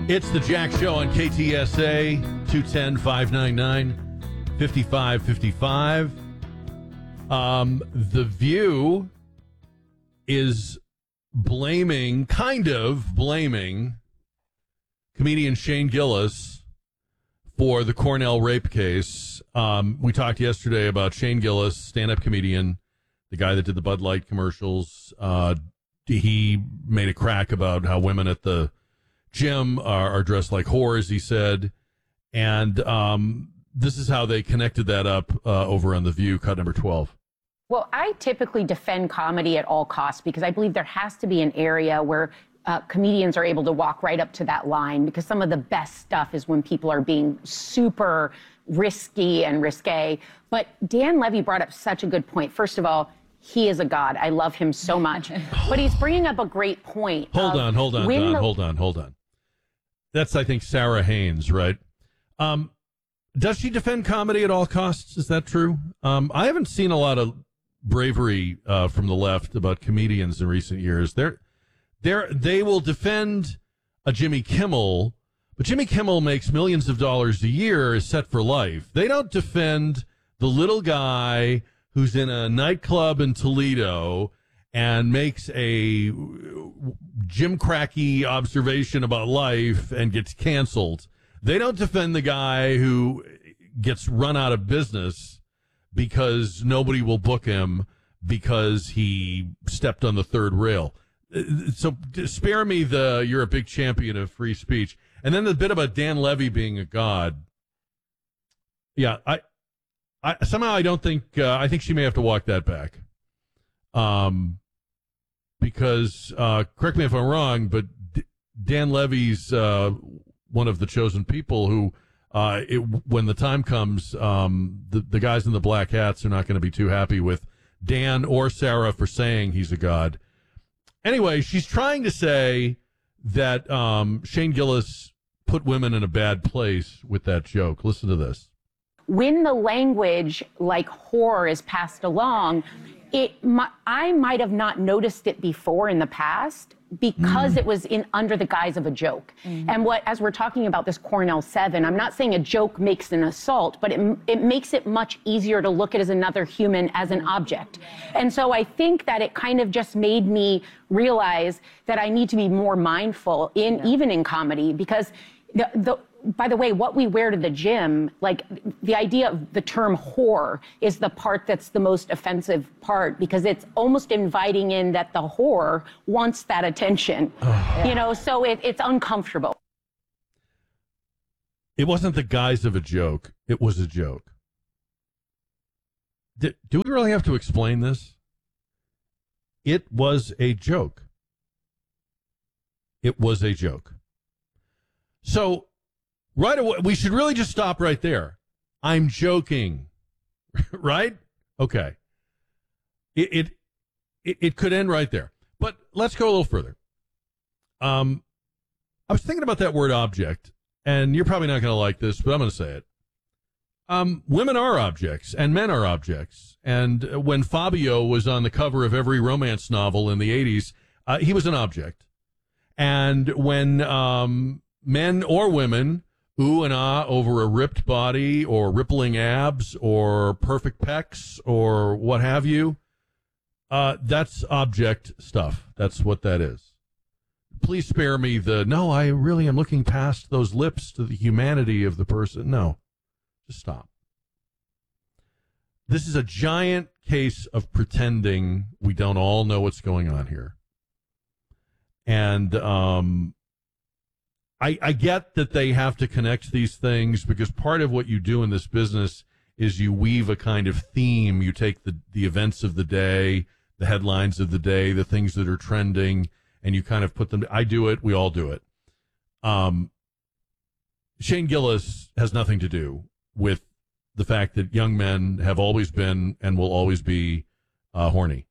It's the Jack Show on KTSA, 210-599-5555. The View is blaming comedian Shane Gillis for the Cornell rape case. We talked yesterday about Shane Gillis, stand-up comedian, the guy that did the Bud Light commercials. He made a crack about how women at the gym are dressed like whores, he said. And this is how they connected that up over on The View, cut number 12. Well, I typically defend comedy at all costs because I believe there has to be an area where comedians are able to walk right up to that line, because some of the best stuff is when people are being super risky and risque. But Dan Levy brought up such a good point. First of all, he is a god. I love him so much. But he's bringing up a great point. Hold on. That's, I think, Sarah Haynes, right? Does she defend comedy at all costs? Is that true? I haven't seen a lot of bravery from the left about comedians in recent years. They will defend a Jimmy Kimmel, but Jimmy Kimmel makes millions of dollars a year, is set for life. They don't defend the little guy who's in a nightclub in Toledo and makes a Jim Cracky observation about life and gets canceled. They don't defend the guy who gets run out of business because nobody will book him because he stepped on the third rail. So spare me you're a big champion of free speech. And then the bit about Dan Levy being a god. Yeah, I somehow I don't think, I think she may have to walk that back. Because, correct me if I'm wrong, but Dan Levy's one of the chosen people who, when the time comes, the guys in the black hats are not going to be too happy with Dan or Sarah for saying he's a god. Anyway, she's trying to say that Shane Gillis put women in a bad place with that joke. Listen to this. When the language like whore is passed along, I might have not noticed it before in the past because it was under the guise of a joke. And as we're talking about this Cornell 7, I'm not saying a joke makes an assault, but it makes it much easier to look at as another human, as an object. And so I think that it kind of just made me realize that I need to be more mindful even in comedy, because by the way, what we wear to the gym, like the idea of the term whore is the part that's the most offensive part, because it's almost inviting in that the whore wants that attention, so it's uncomfortable. It wasn't the guise of a joke. It was a joke. Do we really have to explain this? It was a joke. It was a joke. So, right away, we should really just stop right there. I'm joking, right? Okay. It could end right there, but let's go a little further. I was thinking about that word object, and you're probably not going to like this, but I'm going to say it. Women are objects, and men are objects. And when Fabio was on the cover of every romance novel in the 80s, he was an object. And when men or women ooh and ah over a ripped body or rippling abs or perfect pecs or what have you, that's object stuff. That's what that is. Please spare me no, I really am looking past those lips to the humanity of the person. No, just stop. This is a giant case of pretending we don't all know what's going on here. And I get that they have to connect these things, because part of what you do in this business is you weave a kind of theme. You take the events of the day, the headlines of the day, the things that are trending, and you kind of put them. I do it. We all do it. Shane Gillis has nothing to do with the fact that young men have always been and will always be horny.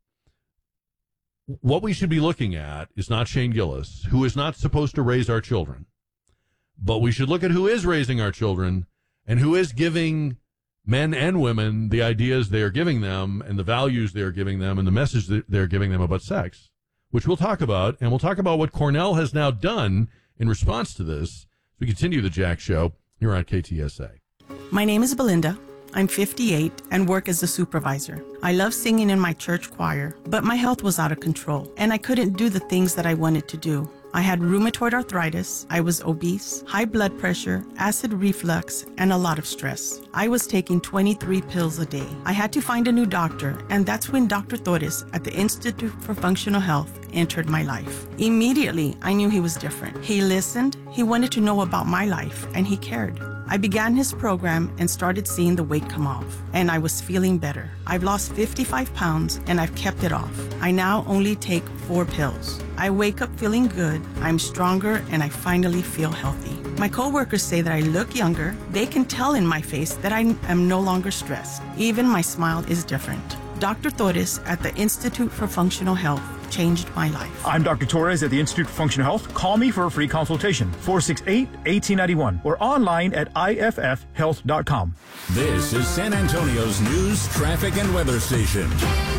What we should be looking at is not Shane Gillis, who is not supposed to raise our children, but we should look at who is raising our children and who is giving men and women the ideas they are giving them and the values they are giving them and the message that they're giving them about sex, which we'll talk about. And we'll talk about what Cornell has now done in response to this, we continue the Jack Show here on KTSA. My name is Belinda. I'm 58 and work as a supervisor. I love singing in my church choir, but my health was out of control and I couldn't do the things that I wanted to do. I had rheumatoid arthritis, I was obese, high blood pressure, acid reflux, and a lot of stress. I was taking 23 pills a day. I had to find a new doctor, and that's when Dr. Torres at the Institute for Functional Health entered my life. Immediately, I knew he was different. He listened, he wanted to know about my life, and he cared. I began his program and started seeing the weight come off, and I was feeling better. I've lost 55 pounds, and I've kept it off. I now only take 4 pills. I wake up feeling good, I'm stronger, and I finally feel healthy. My coworkers say that I look younger. They can tell in my face that I am no longer stressed. Even my smile is different. Dr. Torres at the Institute for Functional Health changed my life. I'm Dr. Torres at the Institute for Functional Health. Call me for a free consultation, 468-1891, or online at iffhealth.com. This is San Antonio's news, traffic, and weather station.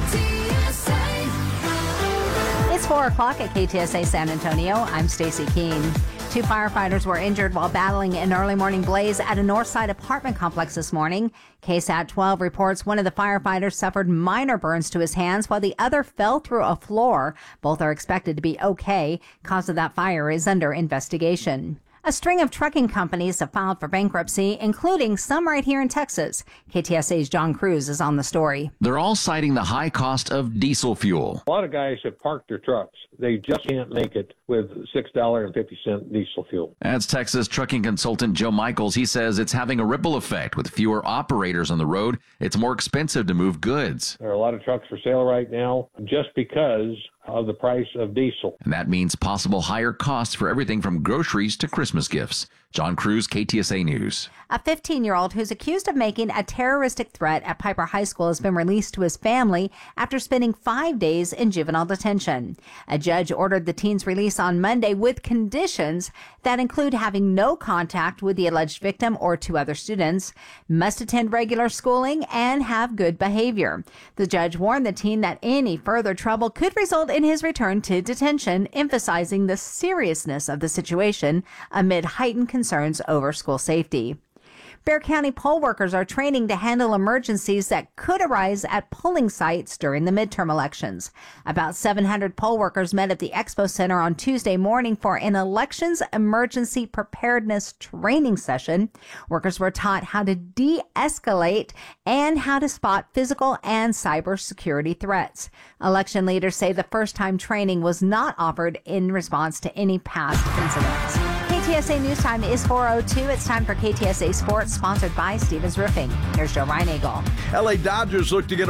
It's 4 o'clock at KTSA San Antonio. I'm Stacy Keene. 2 firefighters were injured while battling an early morning blaze at a Northside apartment complex this morning. KSAT 12 reports one of the firefighters suffered minor burns to his hands while the other fell through a floor. Both are expected to be okay. Cause of that fire is under investigation. A string of trucking companies have filed for bankruptcy, including some right here in Texas. KTSA's John Cruz is on the story. They're all citing the high cost of diesel fuel. A lot of guys have parked their trucks. They just can't make it with $6.50 diesel fuel. That's Texas trucking consultant Joe Michaels. He says it's having a ripple effect. With fewer operators on the road, it's more expensive to move goods. There are a lot of trucks for sale right now just because of the price of diesel. And that means possible higher costs for everything from groceries to Christmas gifts. John Cruz, KTSA News. A 15-year-old who's accused of making a terroristic threat at Piper High School has been released to his family after spending 5 days in juvenile detention. A judge ordered the teen's release on Monday with conditions that include having no contact with the alleged victim or 2 other students, must attend regular schooling, and have good behavior. The judge warned the teen that any further trouble could result in his return to detention, emphasizing the seriousness of the situation amid heightened concerns over school safety. Bexar County poll workers are training to handle emergencies that could arise at polling sites during the midterm elections. About 700 poll workers met at the Expo Center on Tuesday morning for an elections emergency preparedness training session. Workers were taught how to de-escalate and how to spot physical and cybersecurity threats. Election leaders say the first-time training was not offered in response to any past incidents. KTSA News Time is 4:02. It's time for KTSA Sports, sponsored by Stevens Roofing. Here's Joe Reinagle. LA Dodgers look to get